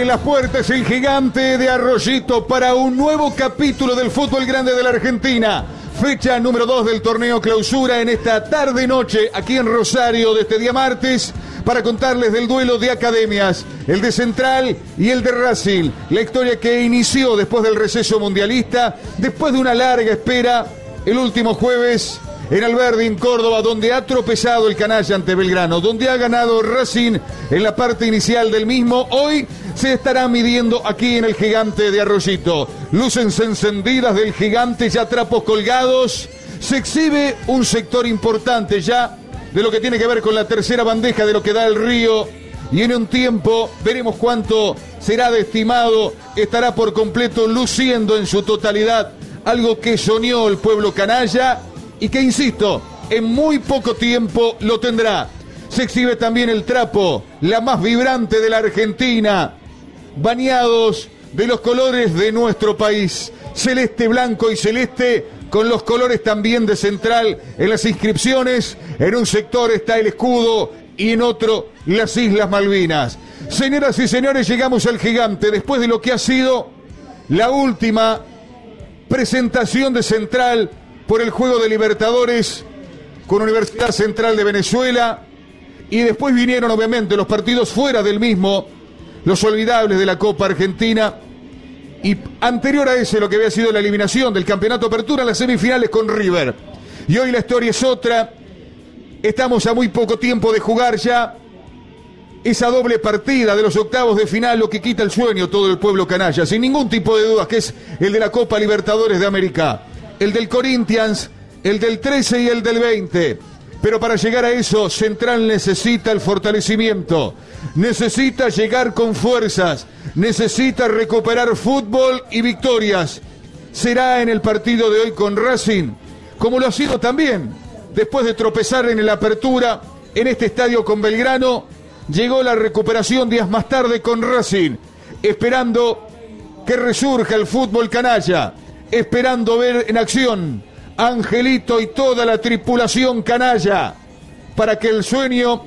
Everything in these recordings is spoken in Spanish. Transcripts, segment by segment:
las puertas el Gigante de Arroyito para un nuevo capítulo del fútbol grande de la Argentina. Fecha número 2 del torneo clausura en esta tarde-noche aquí en Rosario de este día martes para contarles del duelo de academias, el de Central y el de Racing. La historia que inició después del receso mundialista, después de una larga espera, el último jueves en Alberdi, en Córdoba, donde ha tropezado el canalla ante Belgrano, donde ha ganado Racing en la parte inicial del mismo. Hoy se estará midiendo aquí en el Gigante de Arroyito. Luces encendidas del Gigante, ya trapos colgados. Se exhibe un sector importante ya de lo que tiene que ver con la tercera bandeja de lo que da el Río. Y en un tiempo veremos cuánto será de estimado. Estará por completo luciendo en su totalidad algo que soñó el pueblo canalla y que, insisto, en muy poco tiempo lo tendrá. Se exhibe también el trapo, la más vibrante de la Argentina, bañados de los colores de nuestro país, celeste, blanco y celeste, con los colores también de Central en las inscripciones. En un sector está el escudo y en otro las Islas Malvinas. Señoras y señores, llegamos al Gigante después de lo que ha sido la última presentación de Central por el juego de Libertadores con Universidad Central de Venezuela, y después vinieron obviamente los partidos fuera del mismo, los olvidables de la Copa Argentina, y anterior a ese lo que había sido la eliminación del Campeonato Apertura en las semifinales con River. Y hoy la historia es otra. Estamos a muy poco tiempo de jugar ya esa doble partida de los octavos de final, lo que quita el sueño todo el pueblo canalla, sin ningún tipo de dudas, que es el de la Copa Libertadores de América, el del Corinthians, el del 13 y el del 20. Pero para llegar a eso, Central necesita el fortalecimiento, necesita llegar con fuerzas, necesita recuperar fútbol y victorias. Será en el partido de hoy con Racing, como lo ha sido también después de tropezar en la apertura en este estadio con Belgrano. Llegó la recuperación días más tarde con Racing, esperando que resurja el fútbol canalla, esperando ver en acción a Angelito y toda la tripulación canalla, para que el sueño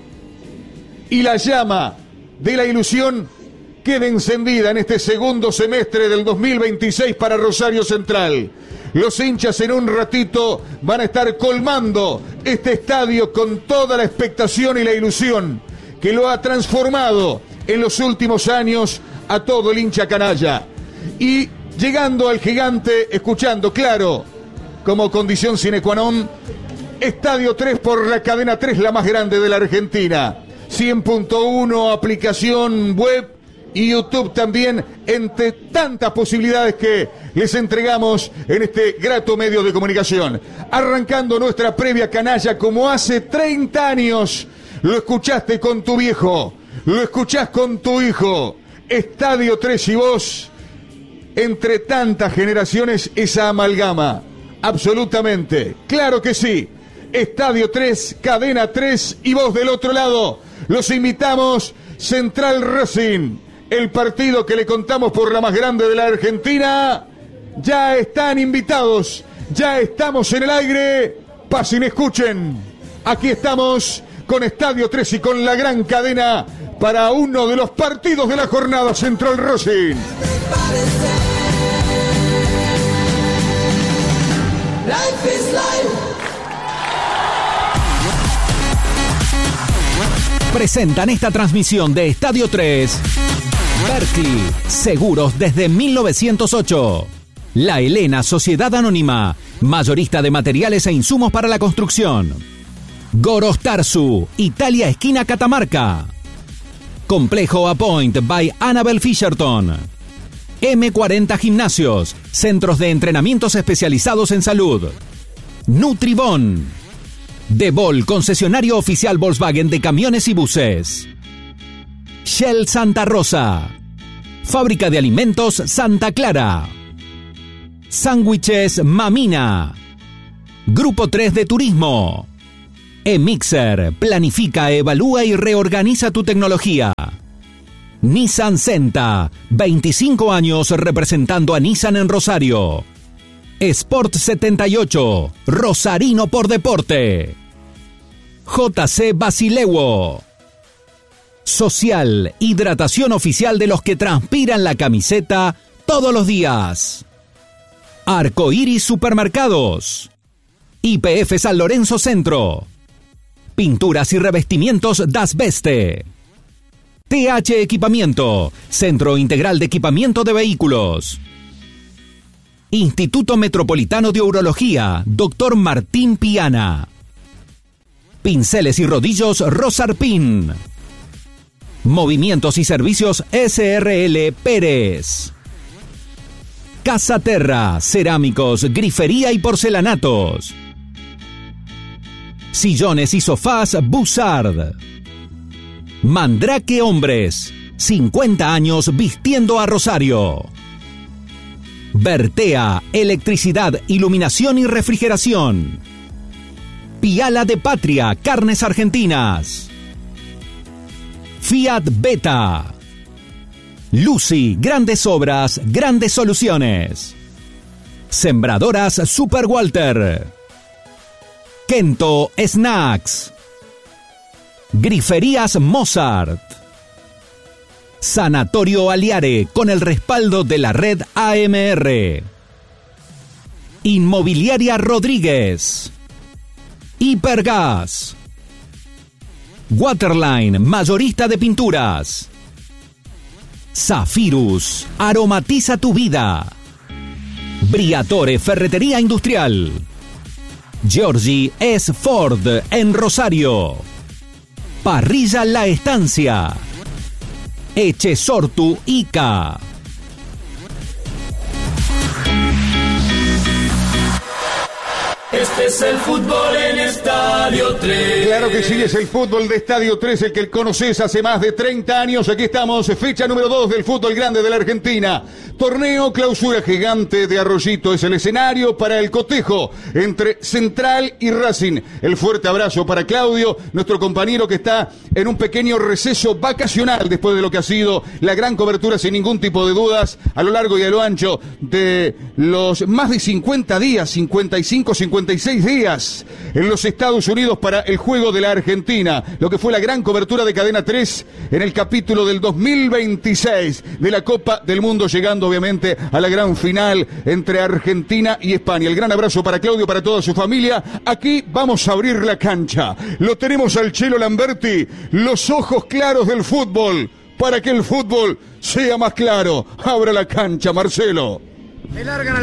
y la llama de la ilusión quede encendida en este segundo semestre del 2026 para Rosario Central. Los hinchas en un ratito van a estar colmando este estadio con toda la expectación y la ilusión que lo ha transformado en los últimos años a todo el hincha canalla. Y llegando al Gigante, escuchando, claro, como condición sine qua non, Estadio 3 por la cadena 3, la más grande de la Argentina. 100.1, aplicación web y YouTube también, entre tantas posibilidades que les entregamos en este grato medio de comunicación. Arrancando nuestra previa canalla como hace 30 años. Lo escuchaste con tu viejo, lo escuchás con tu hijo. Estadio 3 y vos, entre tantas generaciones, esa amalgama. Absolutamente, claro que sí. Estadio 3, cadena 3 y vos del otro lado. Los invitamos, Central Racing, el partido que le contamos por la más grande de la Argentina. Ya están invitados, ya estamos en el aire. Pasen, escuchen. Aquí estamos con Estadio 3 y con la gran cadena para uno de los partidos de la jornada, Central Racing. Presentan esta transmisión de Estadio 3 Berkeley, seguros desde 1908. La Helena, Sociedad Anónima, mayorista de materiales e insumos para la construcción. Goros Tarsu, Italia, esquina Catamarca. Complejo Apoint by Annabel Fisherton. M40 Gimnasios, centros de entrenamientos especializados en salud. Nutribón. Debol, concesionario oficial Volkswagen de camiones y buses. Shell Santa Rosa. Fábrica de alimentos Santa Clara. Sándwiches Mamina. Grupo 3 de Turismo. eMixer, planifica, evalúa y reorganiza tu tecnología. Nissan Senta, 25 años representando a Nissan en Rosario. Sport 78, Rosarino por deporte. JC Basilewo. Social, hidratación oficial de los que transpiran la camiseta todos los días. Arcoiris Supermercados. YPF San Lorenzo Centro. Pinturas y revestimientos Das Beste. TH Equipamiento, Centro Integral de Equipamiento de Vehículos. Instituto Metropolitano de Urología, Dr. Martín Piana. Pinceles y rodillos Rosarpin. Movimientos y servicios SRL Pérez. Casa Terra, cerámicos, grifería y porcelanatos. Sillones y sofás Bussard. Mandrake Hombres, 50 años vistiendo a Rosario. Bertea, electricidad, iluminación y refrigeración. Piala de Patria, carnes argentinas. Fiat Beta. Lucy, grandes obras, grandes soluciones. Sembradoras Super Walter. Kento Snacks. Griferías Mozart. Sanatorio Aliare, con el respaldo de la red AMR. Inmobiliaria Rodríguez. Hipergas. Waterline, mayorista de pinturas. Zafirus, aromatiza tu vida. Briatore, ferretería industrial. Giorgi S. Ford, en Rosario. Parrilla La Estancia. Echesortu Ica. Este es el fútbol en Estadio 3. Claro que sí, es el fútbol de Estadio 3, el que conoces hace más de 30 años. Aquí estamos, fecha número 2 del fútbol grande de la Argentina. Torneo Clausura Gigante de Arroyito es el escenario para el cotejo entre Central y Racing. El fuerte abrazo para Claudio, nuestro compañero que está en un pequeño receso vacacional después de lo que ha sido la gran cobertura sin ningún tipo de dudas a lo largo y a lo ancho de los más de 50 días, 55, 56 días en los Estados Unidos para el juego de la Argentina. Lo que fue la gran cobertura de Cadena 3 en el capítulo del 2026 de la Copa del Mundo, llegando obviamente a la gran final entre Argentina y España. El gran abrazo para Claudio, para toda su familia. Aquí vamos a abrir la cancha. Lo tenemos al Chelo Lamberti, los ojos claros del fútbol, para que el fútbol sea más claro. Abra la cancha, Marcelo.